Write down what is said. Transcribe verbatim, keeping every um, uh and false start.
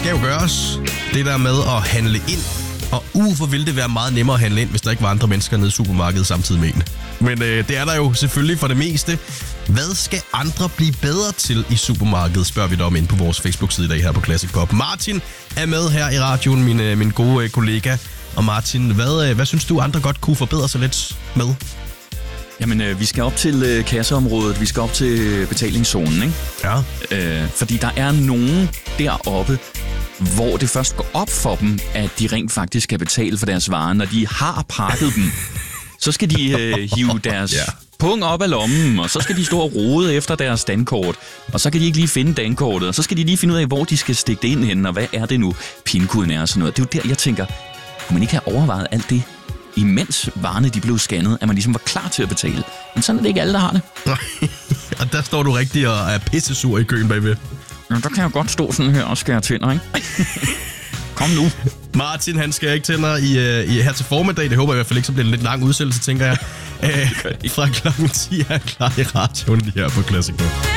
skal jo gøres. Det der med at handle ind. Og uh, hvor ville det være meget nemmere at handle ind, hvis der ikke var andre mennesker nede i supermarkedet samtidig med en. Men øh, det er der jo selvfølgelig for det meste. Hvad skal andre blive bedre til i supermarkedet, spørger vi dig om ind på vores Facebook-side i dag her på Classic Pop. Martin er med her i radioen, min, øh, min gode øh, kollega. Og Martin, hvad, øh, hvad synes du, andre godt kunne forbedre sig lidt med? Jamen, øh, vi skal op til øh, kasseområdet, vi skal op til betalingszonen, ikke? Ja. Øh, fordi der er nogen deroppe, hvor det først går op for dem, at de rent faktisk skal betale for deres varer. Når de har pakket dem, så skal de øh, hive deres ja. pung op af lommen, og så skal de stå og rode efter deres dankort, og så kan de ikke lige finde dankortet, og så skal de lige finde ud af, hvor de skal stikke det ind hen, og hvad er det nu, pinkoden er og sådan noget. Det er jo der, jeg tænker, kunne man ikke have overvejet alt det, imens varerne de blev scannet, at man ligesom var klar til at betale. Men sådan er det ikke alle, der har det. Og der står du rigtig og er pissesur i køen bagved. Ja, der kan jeg godt stå sådan her og skære tænder, ikke? Kom nu. Martin, han skal ikke tænder i, i, her til formiddag. Det håber jeg i hvert fald ikke, så bliver det en lidt lang udsættelse, tænker jeg. Æh, fra klokken ti er klar i radioen lige her på Classic Pop.